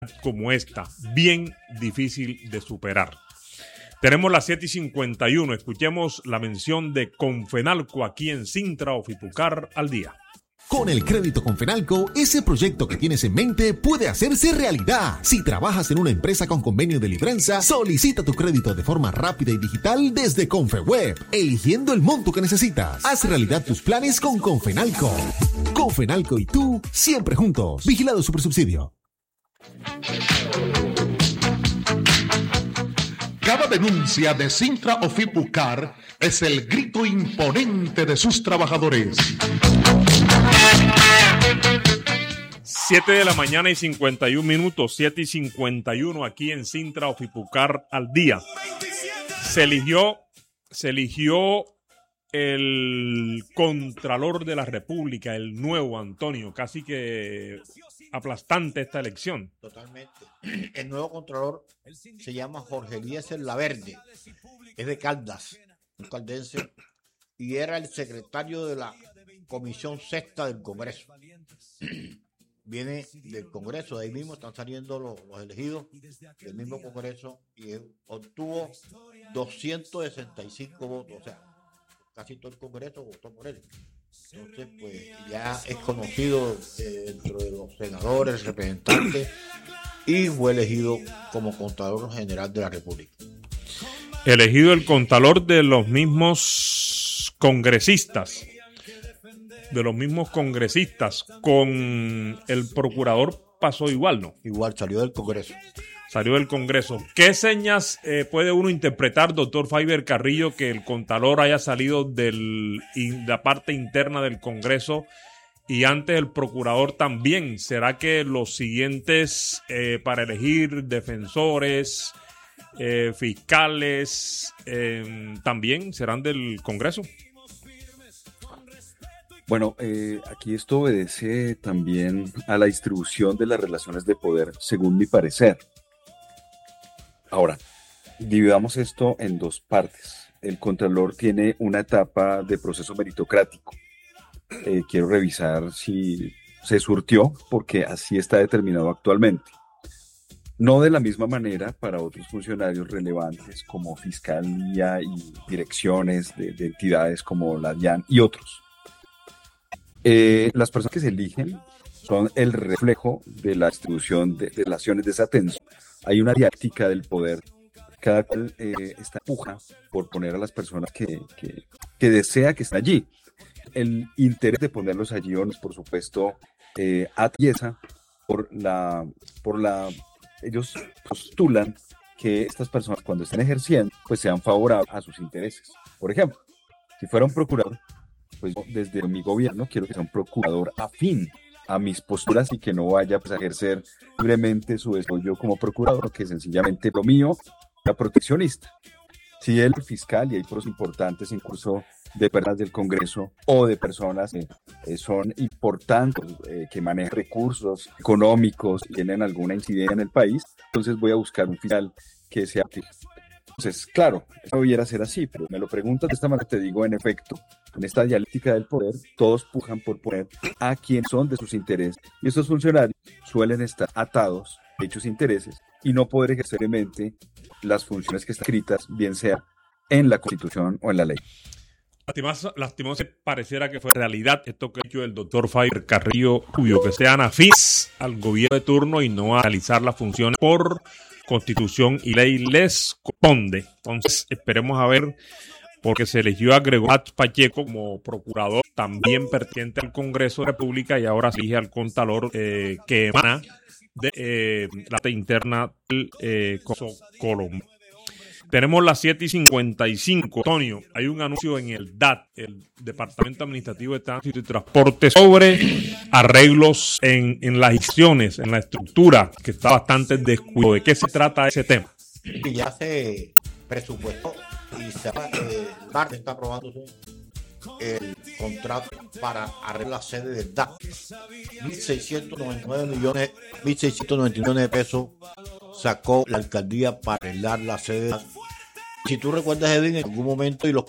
como esta, bien difícil de superar. Tenemos las 7:51. Escuchemos la mención de Confenalco aquí en Cintra Ofipucar al día. Con el crédito Confenalco, ese proyecto que tienes en mente puede hacerse realidad. Si trabajas en una empresa con convenio de libranza, solicita tu crédito de forma rápida y digital desde Confeweb, eligiendo el monto que necesitas. Haz realidad tus planes con Confenalco. Confenalco y tú, siempre juntos. Vigilado Supersubsidio. Cada denuncia de Cintra Ofipucar es el grito imponente de sus trabajadores. 7 de la mañana y 51 minutos, 7:51 aquí en Cintra Ofipucar al día. Se eligió el Contralor de la República, el nuevo Antonio, casi que aplastante esta elección. Totalmente. El nuevo Contralor se llama Jorge Eliezer Laverde, es de Caldas, un caldense, y era el secretario de la Comisión Sexta del Congreso. Viene del Congreso, de ahí mismo están saliendo los elegidos del mismo Congreso, y él obtuvo 265 votos, o sea, casi todo el Congreso votó por él. Entonces, pues ya es conocido dentro de los senadores, representantes, y fue elegido como Contralor General de la República. Elegido el Contralor de los mismos congresistas. Con el procurador pasó igual, ¿no? Igual, salió del Congreso. ¿Qué señas puede uno interpretar, doctor Faiber Carrillo, que el Contralor haya salido de la parte interna del Congreso y antes el procurador también? ¿Será que los siguientes para elegir defensores, fiscales, también serán del Congreso? Bueno, aquí esto obedece también a la distribución de las relaciones de poder, según mi parecer. Ahora, dividamos esto en dos partes. El Contralor tiene una etapa de proceso meritocrático. Quiero revisar si se surtió, porque así está determinado actualmente. No de la misma manera para otros funcionarios relevantes como Fiscalía y direcciones de entidades como la DIAN y otros. Las personas que se eligen son el reflejo de la distribución de relaciones de esa tensión. Hay una dialéctica del poder, cada cual está puja por poner a las personas que desea que estén allí. El interés de ponerlos allí, por supuesto, atraviesa ellos postulan que estas personas cuando estén ejerciendo, pues sean favorables a sus intereses. Por ejemplo, si fuera un procurador, pues desde mi gobierno quiero que sea un procurador afín a mis posturas y que no vaya pues, a ejercer libremente su desarrollo como procurador, que sencillamente lo mío sea proteccionista. Si el fiscal, y hay foros importantes incluso de personas del Congreso o de personas que son importantes, que manejan recursos económicos y tienen alguna incidencia en el país, entonces voy a buscar un fiscal que sea activo. Entonces, claro, eso debiera ser así, pero me lo preguntas de esta manera, te digo, en efecto, en esta dialéctica del poder, todos pujan por poner a quienes son de sus intereses. Y estos funcionarios suelen estar atados a dichos intereses y no poder ejercer libremente las funciones que están escritas, bien sea en la Constitución o en la ley. Lastimoso pareciera que fue realidad esto que ha dicho el doctor Faiber Carrillo Rubio, que sean afines al gobierno de turno y no a realizar las funciones por Constitución y ley les corresponde. Entonces esperemos a ver, porque se eligió a Gregorio Pacheco como procurador también perteneciente al Congreso de la República y ahora se elige al Contralor que emana de la interna del Congreso colombiano. Tenemos las 7:55. Antonio, hay un anuncio en el DAT, el Departamento Administrativo de Tránsito y Transporte, sobre arreglos en las gestiones, en la estructura, que está bastante descuido. ¿De qué se trata ese tema? Y ya se presupuestó y el martes está aprobándose el contrato para arreglar la sede del DAT. 1.699 millones de pesos sacó la alcaldía para arreglar la sede. Si tú recuerdas, Edwin, en algún momento y los